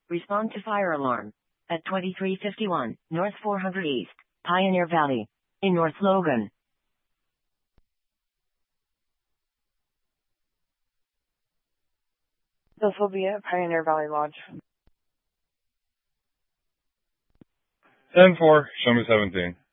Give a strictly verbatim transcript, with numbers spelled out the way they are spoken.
Respond to fire alarm. At twenty-three fifty-one, North four hundred East, Pioneer Valley. In North Logan. This will be at Pioneer Valley Lodge. ten four, show me seventeen.